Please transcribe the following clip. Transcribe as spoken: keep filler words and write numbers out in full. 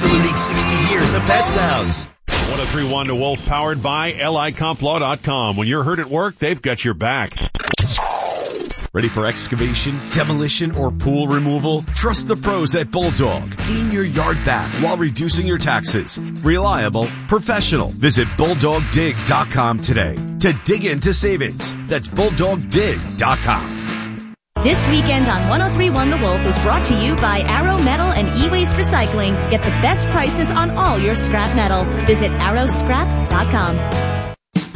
Saluting sixty years of Pet Sounds. one oh three point one The Wolf, powered by L I Comp Law dot com. When you're hurt at work, they've got your back. Ready for excavation, demolition, or pool removal? Trust the pros at Bulldog. Gain your yard back while reducing your taxes. Reliable, professional. Visit bulldog dig dot com today to dig into savings. That's bulldog dig dot com. This weekend on one oh three point one The Wolf is brought to you by Arrow Metal and E-Waste Recycling. Get the best prices on all your scrap metal. Visit arrow scrap dot com.